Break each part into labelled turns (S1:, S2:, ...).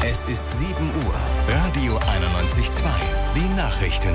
S1: Es ist 7 Uhr. Radio 91.2. Die Nachrichten.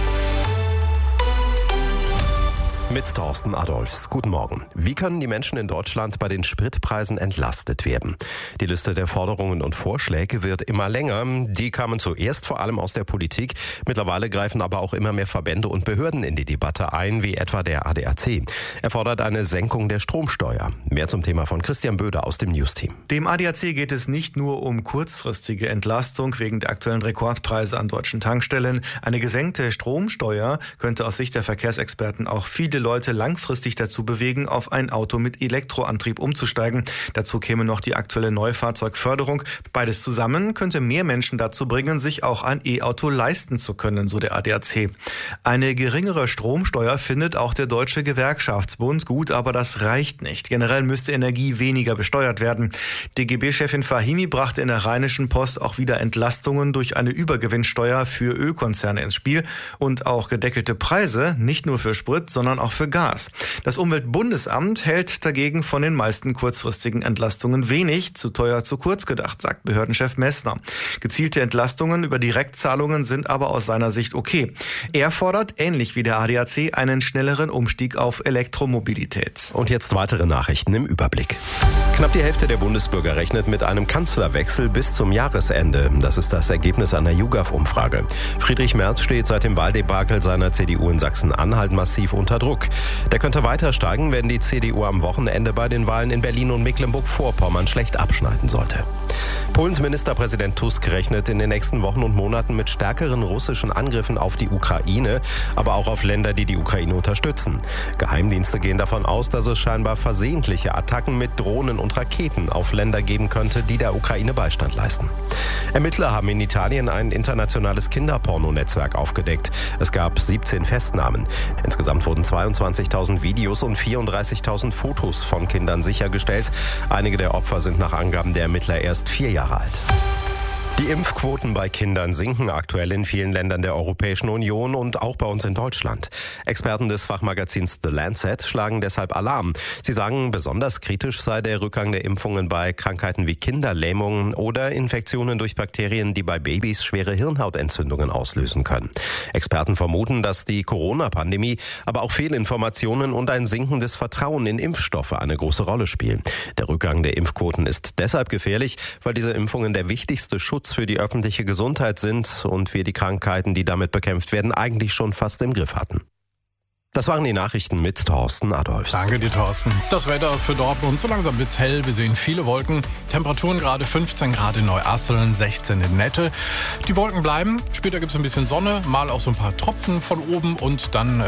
S2: Mit Thorsten Adolphs. Guten Morgen. Wie können die Menschen in Deutschland bei den Spritpreisen entlastet werden? Die Liste der Forderungen und Vorschläge wird immer länger. Die kamen zuerst vor allem aus der Politik. Mittlerweile greifen aber auch immer mehr Verbände und Behörden in die Debatte ein, wie etwa der ADAC. Er fordert eine Senkung der Stromsteuer. Mehr zum Thema von Christian Böder aus dem News-Team.
S3: Dem ADAC geht es nicht nur um kurzfristige Entlastung wegen der aktuellen Rekordpreise an deutschen Tankstellen. Eine gesenkte Stromsteuer könnte aus Sicht der Verkehrsexperten auch viele Leute langfristig dazu bewegen, auf ein Auto mit Elektroantrieb umzusteigen. Dazu käme noch die aktuelle Neufahrzeugförderung. Beides zusammen könnte mehr Menschen dazu bringen, sich auch ein E-Auto leisten zu können, so der ADAC. Eine geringere Stromsteuer findet auch der Deutsche Gewerkschaftsbund gut, aber das reicht nicht. Generell müsste Energie weniger besteuert werden. DGB-Chefin Fahimi brachte in der Rheinischen Post auch wieder Entlastungen durch eine Übergewinnsteuer für Ölkonzerne ins Spiel und auch gedeckelte Preise, nicht nur für Sprit, sondern auch für Gas. Das Umweltbundesamt hält dagegen von den meisten kurzfristigen Entlastungen wenig, zu teuer, zu kurz gedacht, sagt Behördenchef Messner. Gezielte Entlastungen über Direktzahlungen sind aber aus seiner Sicht okay. Er fordert, ähnlich wie der ADAC, einen schnelleren Umstieg auf Elektromobilität.
S2: Und jetzt weitere Nachrichten im Überblick. Knapp die Hälfte der Bundesbürger rechnet mit einem Kanzlerwechsel bis zum Jahresende. Das ist das Ergebnis einer YouGov-Umfrage. Friedrich Merz steht seit dem Wahldebakel seiner CDU in Sachsen-Anhalt massiv unter Druck. Der könnte weiter steigen, wenn die CDU am Wochenende bei den Wahlen in Berlin und Mecklenburg-Vorpommern schlecht abschneiden sollte. Polens Ministerpräsident Tusk rechnet in den nächsten Wochen und Monaten mit stärkeren russischen Angriffen auf die Ukraine, aber auch auf Länder, die die Ukraine unterstützen. Geheimdienste gehen davon aus, dass es scheinbar versehentliche Attacken mit Drohnen und Raketen auf Länder geben könnte, die der Ukraine Beistand leisten. Ermittler haben in Italien ein internationales Kinderporno-Netzwerk aufgedeckt. Es gab 17 Festnahmen. Insgesamt wurden 22.000 Videos und 34.000 Fotos von Kindern sichergestellt. Einige der Opfer sind nach Angaben der Ermittler erst 4 Jahre alt. Die Impfquoten bei Kindern sinken aktuell in vielen Ländern der Europäischen Union und auch bei uns in Deutschland. Experten des Fachmagazins The Lancet schlagen deshalb Alarm. Sie sagen, besonders kritisch sei der Rückgang der Impfungen bei Krankheiten wie Kinderlähmungen oder Infektionen durch Bakterien, die bei Babys schwere Hirnhautentzündungen auslösen können. Experten vermuten, dass die Corona-Pandemie, aber auch Fehlinformationen und ein sinkendes Vertrauen in Impfstoffe eine große Rolle spielen. Der Rückgang der Impfquoten ist deshalb gefährlich, weil diese Impfungen der wichtigste Schutz für die öffentliche Gesundheit sind und wir die Krankheiten, die damit bekämpft werden, eigentlich schon fast im Griff hatten. Das waren die Nachrichten mit Thorsten Adolphs.
S4: Danke dir, Thorsten. Das Wetter für Dortmund. So langsam wird's hell. Wir sehen viele Wolken. Temperaturen gerade 15 Grad in Neuasseln, 16 in Nette. Die Wolken bleiben. Später gibt's ein bisschen Sonne, mal auch so ein paar Tropfen von oben und dann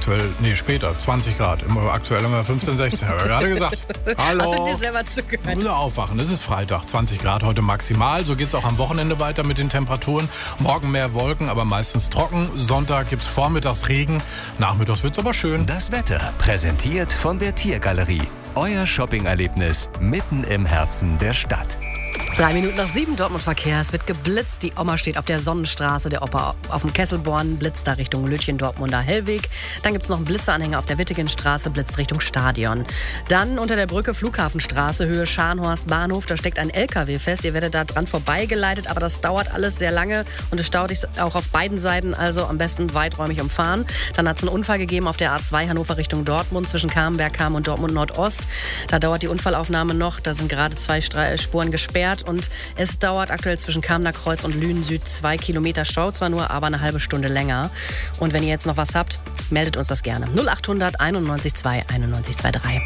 S4: später 20 Grad. Aktuell haben wir 15, 16. Haben wir gerade gesagt. Hallo.
S5: Hast du dir selber zugehört?
S4: Muss aufwachen. Es ist Freitag, 20 Grad heute maximal. So geht's auch am Wochenende weiter mit den Temperaturen. Morgen mehr Wolken, aber meistens trocken. Sonntag gibt's vormittags Regen. Nachmittags wird's aber schön.
S1: Das Wetter präsentiert von der Tiergalerie. Euer Shopping-Erlebnis mitten im Herzen der Stadt.
S5: 3 Minuten nach 7, Dortmund-Verkehr. Es wird geblitzt. Die Oma steht auf der Sonnenstraße. Der Opa auf dem Kesselborn blitzt da Richtung Lütchen, Dortmunder Hellweg. Dann gibt es noch einen Blitzeranhänger auf der Wittegenstraße, blitzt Richtung Stadion. Dann unter der Brücke Flughafenstraße, Höhe Scharnhorst Bahnhof. Da steckt ein LKW fest. Ihr werdet da dran vorbeigeleitet, aber das dauert alles sehr lange und es staut sich auch auf beiden Seiten, also am besten weiträumig umfahren. Dann hat es einen Unfall gegeben auf der A2 Hannover Richtung Dortmund zwischen Kamberg-Kam und Dortmund Nordost. Da dauert die Unfallaufnahme noch. Da sind gerade 2 Spuren gesperrt. Und es dauert aktuell zwischen Kamener Kreuz und Lünen Süd 2 Kilometer Stau, zwar nur, aber eine halbe Stunde länger. Und wenn ihr jetzt noch was habt, meldet uns das gerne. 0800 91 2 91 23.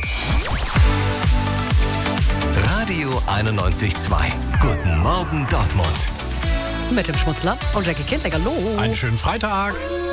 S1: Radio 91.2. Guten Morgen Dortmund.
S5: Mit dem Schmutzler und Jackie Kindlecker. Hallo.
S4: Einen schönen Freitag.